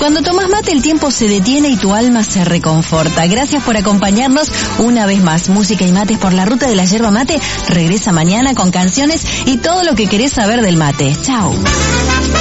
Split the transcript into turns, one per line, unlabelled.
Cuando tomas mate, el tiempo se detiene y tu alma se reconforta. Gracias por acompañarnos una vez más. Música y mates por la ruta de la yerba mate regresa mañana con canciones y todo lo que querés saber del mate. Chao.